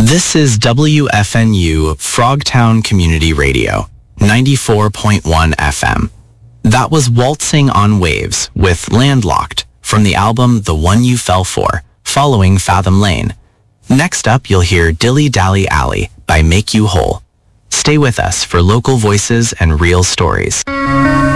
This is WFNU Frogtown Community Radio, 94.1 FM. That was Waltzing on Waves with Landlocked from the album The One You Fell For, following Fathom Lane. Next up, you'll hear Dilly Dally Alley by Make You Whole. Stay with us for local voices and real stories.